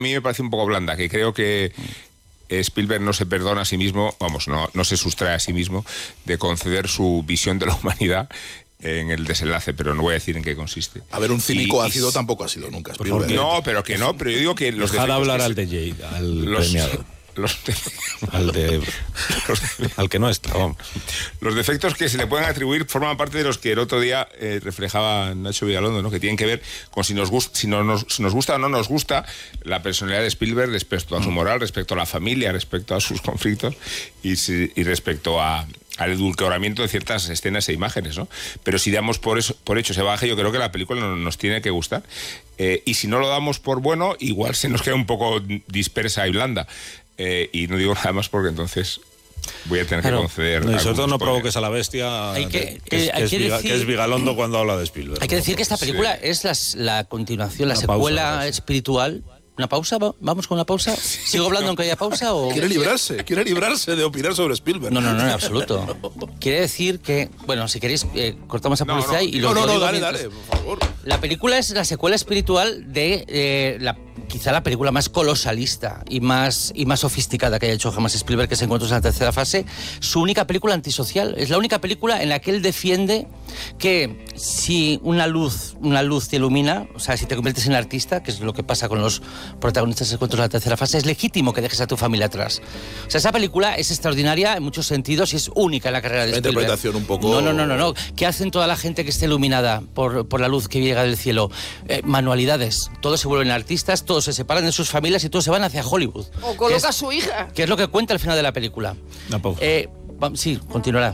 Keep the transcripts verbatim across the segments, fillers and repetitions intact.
A mí me parece un poco blanda, que creo que Spielberg no se perdona a sí mismo, vamos, no, no se sustrae a sí mismo de conceder su visión de la humanidad en el desenlace, pero no voy a decir en qué consiste. A ver, un cínico y, ácido y, tampoco ha sido nunca. No, pero que no, pero yo digo que los Dejad defectos hablar que al se, de Jade, al los, premiado. Los de, al, de, los de, al que no está, vamos. Los defectos que se le pueden atribuir forman parte de los que el otro día eh, reflejaba Nacho Vigalondo, ¿no? Que tienen que ver con si nos, gust, si, no nos, si nos gusta o no nos gusta la personalidad de Spielberg respecto a su moral, respecto a la familia, respecto a sus conflictos y, si, y respecto a... al edulcoramiento de ciertas escenas e imágenes, ¿no? Pero si damos por eso, por hecho ese bagaje, yo creo que la película no, nos tiene que gustar. Eh, y si no lo damos por bueno, igual se nos queda un poco dispersa y blanda. Eh, y no digo nada más porque entonces voy a tener claro, que conceder. No, y sobre todo no provoques a la bestia, hay que, de, que, es, que, es, que, decir, que es Vigalondo cuando habla de Spielberg. Hay que decir que esta película sí. es la, la continuación, la Una secuela pausa, espiritual. ¿Una pausa? ¿Vamos con una pausa? ¿Sigo hablando aunque haya pausa? O... Quiere librarse, quiere librarse de opinar sobre Spielberg. No, no, no, en absoluto. Quiere decir que, bueno, si queréis, eh, cortamos a publicidad no, no, y lo No, no, no, dale, mientras... dale, por favor. La película es la secuela espiritual de eh, la, quizá la película más colosalista y más, y más sofisticada que haya hecho jamás Spielberg, que se encuentra en la tercera fase. Su única película antisocial. Es la única película en la que él defiende que si una luz, una luz te ilumina, o sea, si te conviertes en artista, que es lo que pasa con los protagonistas de Encuentros en la tercera fase, es legítimo que dejes a tu familia atrás. O sea, esa película es extraordinaria en muchos sentidos y es única en la carrera de la Spielberg. Interpretación un poco... No, no, no, no, no. ¿Qué hacen toda la gente que esté iluminada por, por la luz que llega del cielo? Eh, manualidades. Todos se vuelven artistas, todos se separan de sus familias y todos se van hacia Hollywood. O coloca es, a su hija. Que es lo que cuenta al final de la película. No, eh, sí, continuará.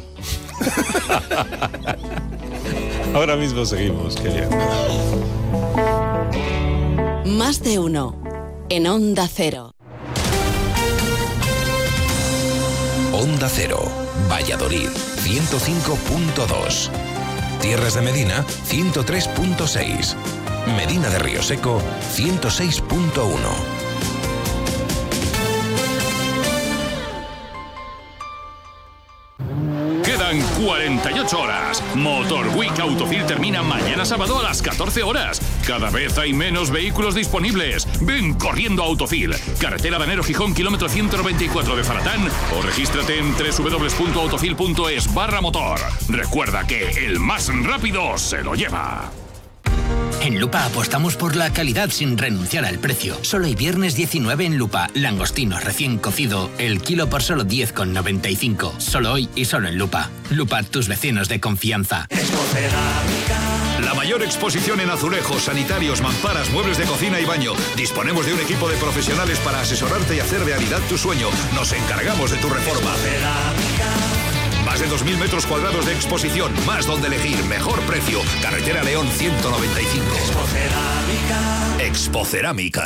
Ahora mismo seguimos. Qué bien. Más de uno. En Onda Cero. Onda Cero, Valladolid, ciento cinco punto dos. Tierras de Medina, ciento tres punto seis. Medina de Río Seco, ciento seis punto uno. Quedan cuarenta y ocho horas. Motor Week Autofil termina mañana sábado a las catorce horas. Cada vez hay menos vehículos disponibles. Ven corriendo a Autofil. Carretera Danero Gijón, kilómetro ciento noventa y cuatro de Faratán, o regístrate en doble u doble u doble u punto autofil punto es barra motor. Recuerda que el más rápido se lo lleva. En Lupa apostamos por la calidad sin renunciar al precio. Solo hay viernes diecinueve en Lupa. Langostino recién cocido, el kilo por solo diez con noventa y cinco. Solo hoy y solo en Lupa. Lupa, tus vecinos de confianza. La mayor exposición en azulejos, sanitarios, mamparas, muebles de cocina y baño. Disponemos de un equipo de profesionales para asesorarte y hacer realidad tu sueño. Nos encargamos de tu reforma. Más de dos mil metros cuadrados de exposición, más donde elegir, mejor precio. Carretera León ciento noventa y cinco. Expocerámica. Expocerámica.